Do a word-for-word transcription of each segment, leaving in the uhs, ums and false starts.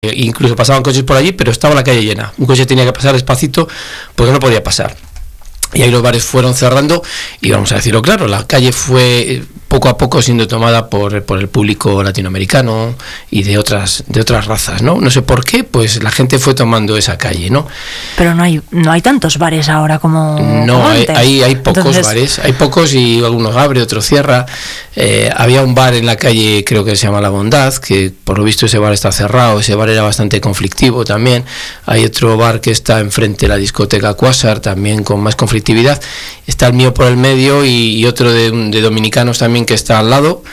incluso pasaban coches por allí, pero estaba la calle llena. Un coche tenía que pasar despacito porque no podía pasar. Y ahí los bares fueron cerrando y vamos a decirlo claro, la calle fue poco a poco siendo tomada por, por el público latinoamericano y de otras de otras razas, ¿no? No sé por qué, pues la gente fue tomando esa calle, ¿no? Pero no hay no hay tantos bares ahora como No, como hay, antes. hay, hay pocos Entonces... bares, hay pocos y algunos abre, otros cierra. Eh, había un bar en la calle, creo que se llama La Bondad, que por lo visto ese bar está cerrado, ese bar era bastante conflictivo también. Hay otro bar que está enfrente de la discoteca Quasar, también con más conflictividad. Está el mío por el medio y, y otro de, de dominicanos también que está al lado.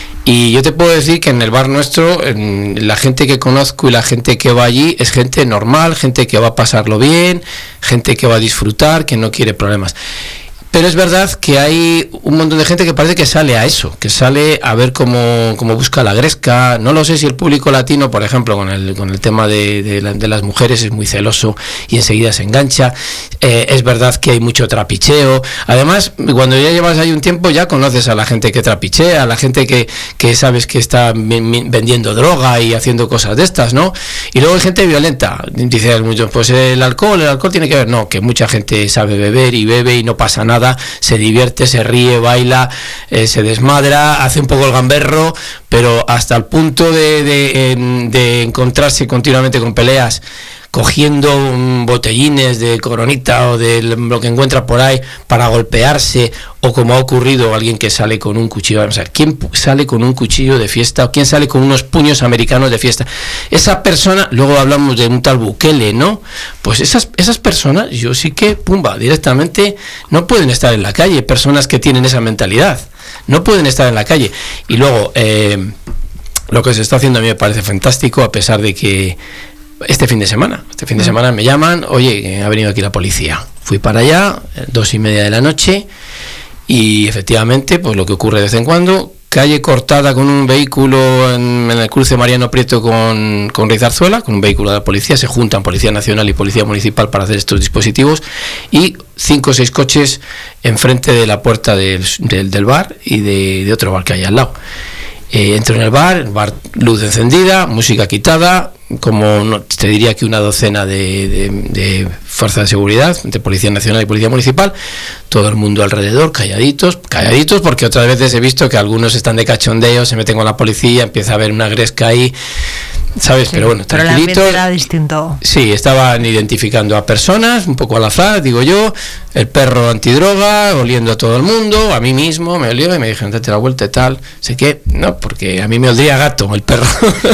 Y yo te puedo decir que en el bar nuestro, en la gente que conozco y la gente que va allí es gente normal, gente que va a pasarlo bien, gente que va a disfrutar, que no quiere problemas. Pero es verdad que hay un montón de gente que parece que sale a eso, que sale a ver cómo, cómo busca la gresca. No lo sé si el público latino, por ejemplo, con el, con el tema de, de, la, de las mujeres es muy celoso y enseguida se engancha. Eh, es verdad que hay mucho trapicheo. Además, cuando ya llevas ahí un tiempo ya conoces a la gente que trapichea, a la gente que, que sabes que está vendiendo droga y haciendo cosas de estas, ¿no? Y luego hay gente violenta. Dicen muchos, pues el alcohol, el alcohol tiene que ver. No, que mucha gente sabe beber y bebe y no pasa nada. Se divierte, se ríe, baila, eh, se desmadra, hace un poco el gamberro, pero hasta el punto de, de, de encontrarse continuamente con peleas, cogiendo um, botellines de Coronita o de lo que encuentra por ahí para golpearse, o como ha ocurrido alguien que sale con un cuchillo. O sea, ¿quién sale con un cuchillo de fiesta o quién sale con unos puños americanos de fiesta? Esa persona, luego hablamos de un tal Bukele, ¿no? Pues esas, esas personas, yo sí que, pumba, directamente no pueden estar en la calle. Personas que tienen esa mentalidad no pueden estar en la calle. Y luego, eh, lo que se está haciendo a mí me parece fantástico, a pesar de que Este fin de semana, este fin de semana me llaman, oye, ha venido aquí la policía. Fui para allá, dos y media de la noche, y efectivamente, pues lo que ocurre de vez en cuando, calle cortada con un vehículo en, en el cruce Mariano Prieto con, con Rey Zarzuela, con un vehículo de la policía, se juntan Policía Nacional y Policía Municipal para hacer estos dispositivos, y cinco o seis coches enfrente de la puerta del, del, del bar y de, de otro bar que hay al lado. Eh, entro en el bar, el bar luz encendida, música quitada, como no, te diría que una docena de, de, de fuerzas de seguridad, de Policía Nacional y Policía Municipal, todo el mundo alrededor, calladitos, calladitos, porque otras veces he visto que algunos están de cachondeo, se meten con la policía, empieza a haber una gresca ahí, ¿sabes? Sí, pero bueno, pero tranquilitos. Era distinto. Sí, estaban identificando a personas, un poco al azar, digo yo, el perro antidroga, oliendo a todo el mundo, a mí mismo, me olió y me dijeron, date la vuelta y tal, sé qué, no, porque a mí me olía gato el perro.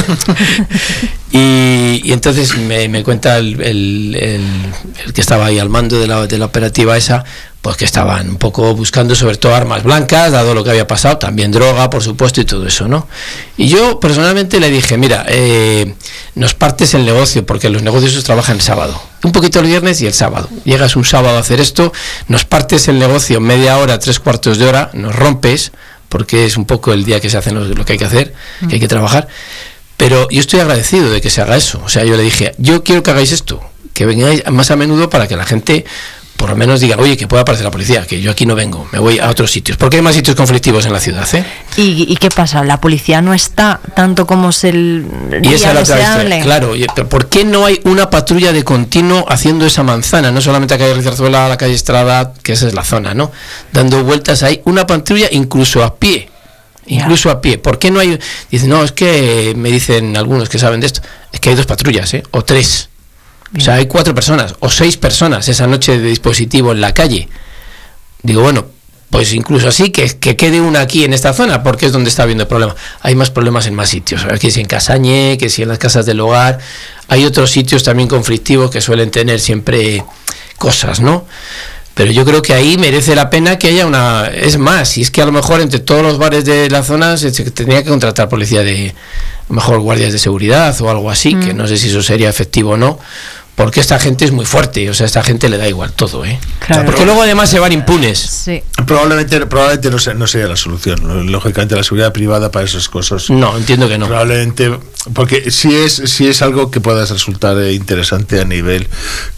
y, y entonces me, me cuenta el, el, el, el que estaba ahí al mando de la, de la operativa esa, pues que estaban un poco buscando sobre todo armas blancas, dado lo que había pasado, también droga, por supuesto, y todo eso, ¿no? Y yo personalmente le dije, mira, eh, nos partes el negocio, porque los negocios se trabajan el sábado, un poquito el viernes y el sábado. Llegas un sábado a hacer esto, nos partes el negocio media hora, tres cuartos de hora, nos rompes, porque es un poco el día que se hace lo, lo que hay que hacer, que hay que trabajar, pero yo estoy agradecido de que se haga eso. O sea, yo le dije, yo quiero que hagáis esto, que vengáis más a menudo para que la gente por lo menos diga, oye, que pueda aparecer la policía, que yo aquí no vengo, me voy a otros sitios, porque hay más sitios conflictivos en la ciudad, ¿eh? ¿Y, y qué pasa? ¿La policía no está tanto como se el y esa es la otra historia, claro, ¿por qué no hay una patrulla de continuo haciendo esa manzana? No solamente a la calle Zarzuela, a la calle Estrada, que esa es la zona, ¿no? Dando vueltas ahí, una patrulla incluso a pie, incluso yeah. a pie. ¿Por qué no hay? Dicen, no, es que me dicen algunos que saben de esto, es que hay dos patrullas, ¿eh? O tres. O sea, hay cuatro personas o seis personas esa noche de dispositivo en la calle. Digo, bueno, pues incluso así, que, que quede una aquí en esta zona, porque es donde está habiendo el problema. Hay más problemas en más sitios, que si en Casañé, que si en las casas del hogar. Hay otros sitios también conflictivos que suelen tener siempre cosas, ¿no? Pero yo creo que ahí merece la pena que haya una... Es más, si es que a lo mejor entre todos los bares de la zona se, se tendría que contratar policía de... A lo mejor guardias de seguridad o algo así, mm. que no sé si eso sería efectivo o no, porque esta gente es muy fuerte, o sea, a esta gente le da igual todo, ¿eh? Claro. O sea, porque luego además se van impunes. Sí. Probablemente, probablemente no, sea, no sería la solución. Lógicamente la seguridad privada para esas cosas. No, entiendo que no. Probablemente, porque sí es, sí es algo que pueda resultar interesante a nivel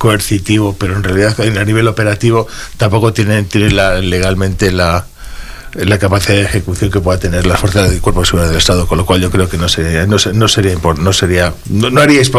coercitivo, pero en realidad a nivel operativo tampoco tienen, tienen la, legalmente la la capacidad de ejecución que pueda tener la fuerza del Cuerpo de Seguridad del Estado, con lo cual yo creo que no sería no, no sería no sería no, no haríais